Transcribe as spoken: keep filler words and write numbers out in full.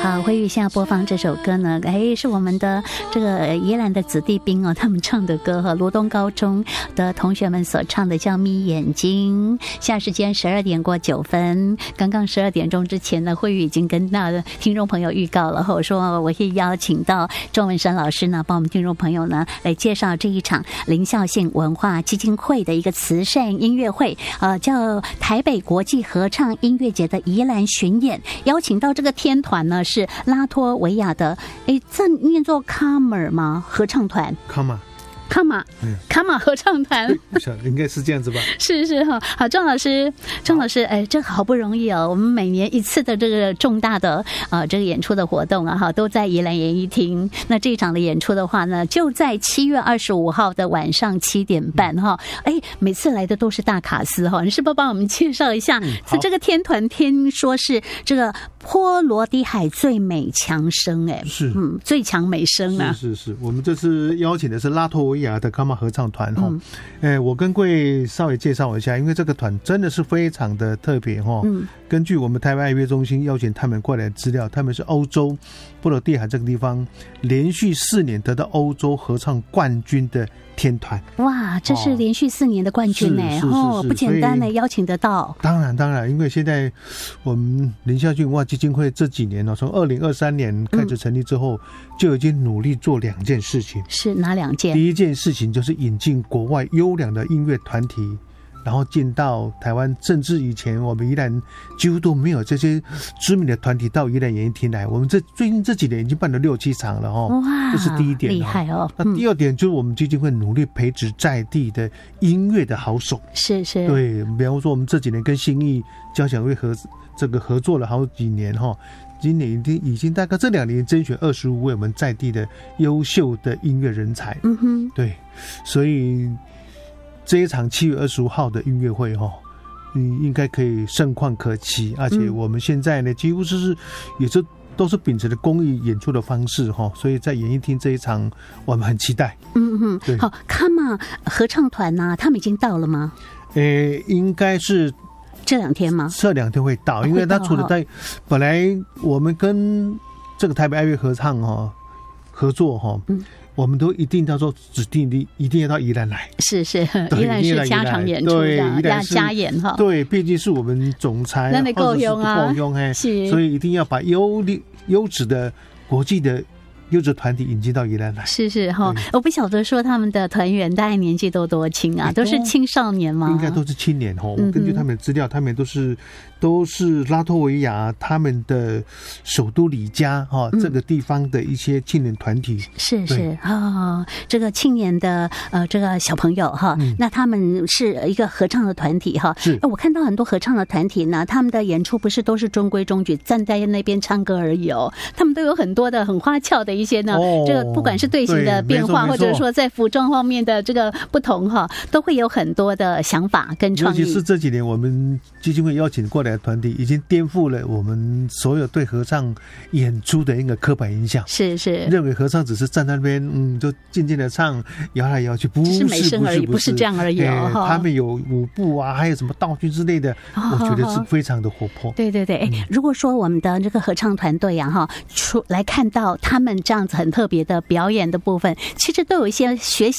好，慧玉现在播放这首歌呢，哎，是我们的这个宜兰的子弟兵哦，他们唱的歌哈，罗东高中的同学们所唱的叫《眯眼睛》。现在时间十二点过九分，刚刚十二点钟之前呢，慧玉已经跟那听众朋友预告了，我说我会邀请到钟文生老师呢，帮我们听众朋友呢来介绍这一场林孝信文化基金会的一个慈善音乐会，呃，叫台北国际合唱音乐节的宜兰巡演，邀请到这个天团呢。是拉脱维亚的，哎，这念作卡马尔吗？合唱团。 卡马。 卡马，卡马合唱团， 应该是这样子吧？ 是是哈，好，郑老师，郑老师，哎，这好不容易哦，我们每年一次的这个重大的啊这个演出的活动啊，哈，都在宜兰演艺厅。那这场的演出的话呢，就在七月二十五号的晚上七点半哈。哎，每次来的都是大卡司哈，你是不是帮我们介绍一下？嗯、这个天团听说是这个波罗的海最美强声，哎，是，嗯，最强美声啊， 是是是，我们这次邀请的是拉脱维亚的卡马合唱团哈，嗯，哎，我跟各位稍微介绍一下，因为这个团真的是非常的特别哈。嗯，根据我们台湾爱乐中心邀请他们过来的资料，他们是欧洲波罗的海这个地方连续四年得到欧洲合唱冠军的天团。 哇，这是连续四年的冠军呢，哦，不简单呢，邀请得到。 当然当然，因为现在我们林孝信文化基金会这几年呢，从二零二三年开始成立之后，嗯，就已经努力做两件事情。 是哪两件？ 第一件事情就是引进国外优良的音乐团体，然后进到台湾，甚至以前我们宜兰几乎都没有这些知名的团体到宜兰演艺厅来。我们这最近这几年已经办了六七场了哦，哇，这是第一点， 厉害哦。 那第二点就是我们基金会努力培植在地的音乐的好手， 是是， 对，比方说我们这几年跟新义交响乐合这个合作了好几年哈。今年已经已经大概这两年甄选二十五位我们在地的优秀的音乐人才，嗯哼，对，所以这一场七月二十五号的音乐会哈，嗯，应该可以盛况可期，而且我们现在呢几乎是也是都是秉持的公益演出的方式哈，所以在演艺厅这一场我们很期待。嗯哼， 对，好，卡马合唱团呐，啊，他们已经到了吗？ 呃，应该是。 这两天吗？ 这两天会到，因为他除了在本来我们跟这个台北爱乐合唱哈合作哈，嗯，我们都一定叫做指定的，一定要到宜兰来。 是是，宜兰是加场演出的，加加演哈。 对，毕竟是我们总裁， 那得够用啊， 够用哎，所以一定要把优优质的国际的。优质团体引进到宜兰来， 是是哈，我不晓得说他们的团员大概年纪都多轻啊，都是青少年吗？ 应该都是青年哈。我根据他们的资料，他们都是都是拉脱维亚他们的首都里加哈这个地方的一些青年团体。 是是啊，这个青年的呃这个小朋友哈，那他们是一个合唱的团体哈。是，我看到很多合唱的团体呢，他们的演出不是都是中规中矩，站在那边唱歌而已哦，他们都有很多的很花俏的一些呢，哦，这个不管是队形的变化，或者说在服装方面的这个不同哈，都会有很多的想法跟创意。 尤其是这几年我们基金会邀请过来的团体，已经颠覆了我们所有对合唱演出的一个刻板印象。 是是， 认为合唱只是站在那边，嗯，就静静的唱，摇来摇去，不是美声而已，不是这样而已哦。 他们有舞步啊，还有什么道具之类的，我觉得是非常的活泼。 对对对，哎，如果说我们的这个合唱团队呀，哈，出来看到他们这样子很特别的表演的部分，其实都有一些学习